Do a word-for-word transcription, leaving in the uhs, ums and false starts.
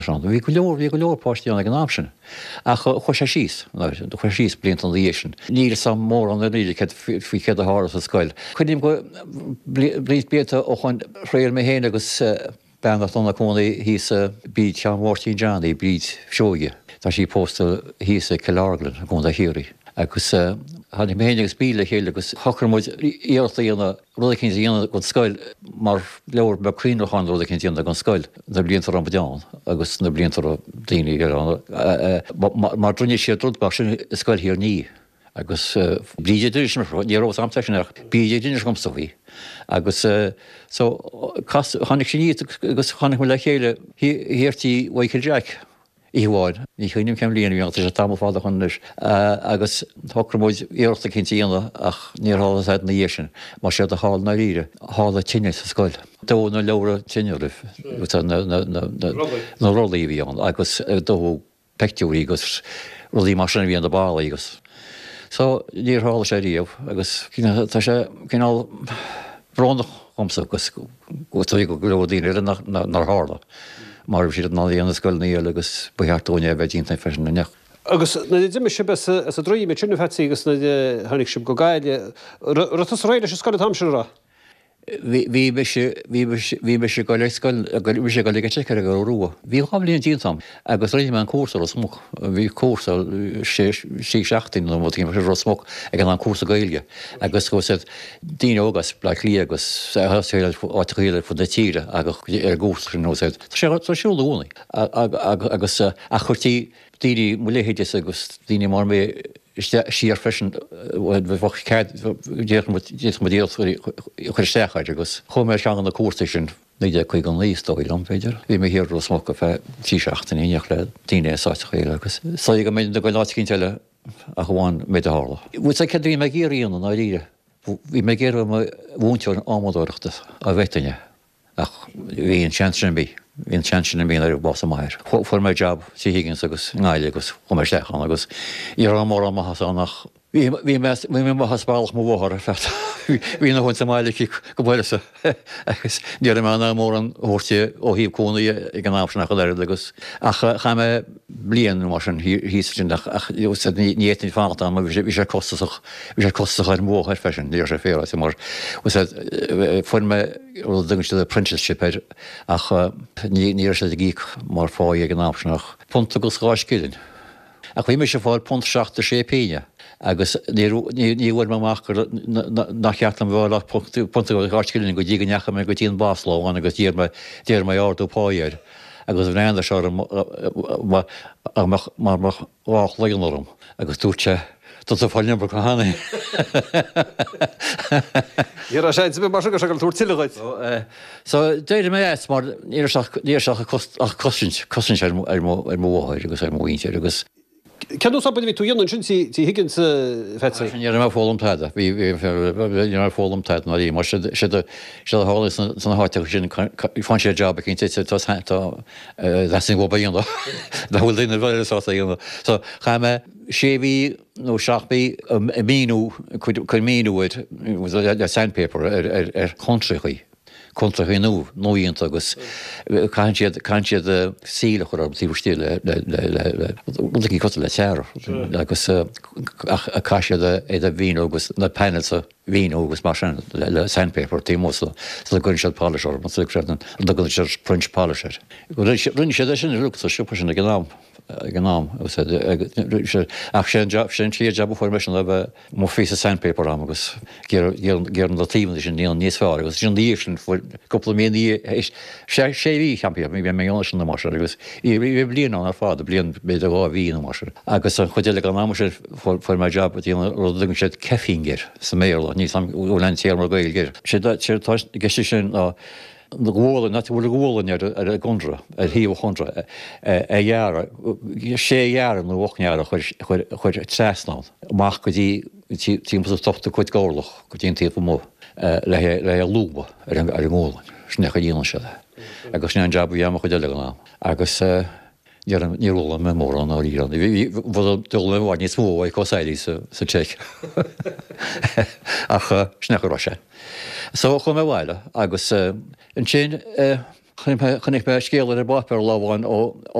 Bhí go leor bhí go leor páistí an ámsin. A chu sé síos, chu síos blint an dhéisisin. Níl sam mór an ríide fao chéad a háras a scoil. Chuidim go blís béta ó chun réir mé héana agus beangat anna cónaí hís bíd tean mhórtíí Johnny bíd seoige. Tá sí pósta hís Killarglan a gún a hiúí. Agus hánig méhéanagus bíle chéile agus chocharmid íorta íonna rudacinn íonna go scoil mar leabhar be críneáin rudacinn íonna go scoil na bliantar an bedáin agus na bliantar daoine mar drunne sé drúdbach sin scoil hir ní agus bríide dúis níró amteisiach bíide duine gomsaí agus hánig sin ní agus chanig mu le chéile hirirtí Michael Jack. Íháid, ní chuoinnim ceim líana bhíon sé tam fáda chunis agus thocramóid íorta cinnta íonna ach níorthálaid na dhéisisin, mar sé a háil na ríre, hála tinine sa scoil. Dó na leabhar tinneirih na rolaí bhíon, agus dó pectiúí agus rolaí mar sinna bhíon na bála agus. So níor hála sé riamh agus tá sé cinál bránach chumsa agus go go leabhdaíine nar hála. Mar siad ná dhéana scoilnaí agus buheartúine bheith dínta fesin na neach. Agus na d me sib a dróí me trinne fetí agus na tháinig sib go gaiile. Rutas réile se scoil tamsin ra? Bhí me se go le scoil bhí sé go le tear a go rua. Bhí háblíon díntam agus réine an cuasal a smog. Bhí cuasal sí seachtain nó bhí mar ro smog ag an cuasa gailge. agus go sé díine ógas le lí agus áile fu na tíre agus ar gúsar nó sé siúlaúna agus a chutí tíí muléhéide agus daine mar mé síar fesin chuirsteáid agus chumé sean na cuasa sin níide chuig an líostóil an féidir. Bhí mé hir smo a bheith tíseachtain íoch le daine sáte chéile agus. Sa go mé go lácinn teile a bháin mé hála. Bhú sé cedhí me géiríonna ná ríre. Bhí mé géir bhúnteir ámadóireachta a bheitaine ach bhí an sean bí. Bhíon sean bíon ar bás maithir. Fuair mé jab sí higgins agus ngáile agus chumir steán agus ar an mór amachchas annach bhí mé maithasbálach mó bhthir fet. Bhí na chun sa máile go bhile agus níar me ná mór an thuirte ó híomh cónaí ag an ámsna go leir agus ach chaime blian mar an híisinach ach níhétain fáta a bhí sé costach bhí sé costach ar móthir fesin níor sé féra mar fuair me dúiste a apprenticeship ach níor sé gíic mar fáí ag an ámsnach punta go sáiscilinn. Ach bhí me sé fáil punt seachta sé péine agus níhfuir meach nachcheart an bhile punta go gáiscilinn go dtí go necha me go dtíon báslóáin agus dír déir mai ardú páir agus bhréanda se mar ách leganarm agus dúirte Tá fáilne go hána. Ar a sé mar go se túir tiileáid. So déidir mé mar níorseach cosint cosint ar móthir agus ar móinte agus. Ceanú sap bhí tú dionn sin tí higgins fetsa? Ar mar fólamtáide, bhí mar fólamtáid na í mar si a hála san háteach sin fan sé job a cinnte tá sin bh íonna bhfuil daine bheileá íonna. So chaime sé bhí nó seachbí míú chu míúid le sandpaper ar contrachaí. Contra nó nóíonnta agus caiin siad síle chu tí stíle í co le tear agus a caiisiad é a bhí agus na penalsa hí agus mar sin le sandpaper tí mósa le gunn sead páir man an dogann sé print páir. Rinne sé sin luachta siúpa sin a gnám gnám ach sé sin tí jab fuir me le bheith mó fé a sandpaper am agus géan le tíime sin níon níos fá agus sin díir sin Couple mé sé sé champi mé mé sin na mar agus í blian an ar fád blian be a gá hí mar agus an chuile an am for me job ding sé kefingir sa méle ní letéar mar gailgéir. sé ge sin á ghla na bhfuil ghólain ar a gondra ar híomh chundra éhear séhearan nó bhnear chuir tresná. Mach go dtí tí topta chuid gálach go dtíon tíomh mó. le a lúba ar an ggólainn snecha díana se. agus sne an jobú dhéach chu deile ná. agus níróla me mór an áíran. bhd dul bhhaid ní smó ag cosáidí sa teich ach snecha se. So chu mé bhhaile agus an sin chunig be scéal ar b bapar láháin ó